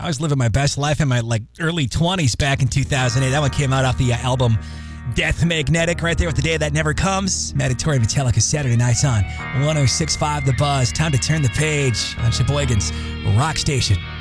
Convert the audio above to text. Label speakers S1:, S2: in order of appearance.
S1: I was living my best life in my early 20s back in 2008. That one came out off the album Death Magnetic, right there with The Day That Never Comes. Mandatory Metallica Saturday nights on 106.5 The Buzz. Time to turn the page on Sheboygan's Rock Station.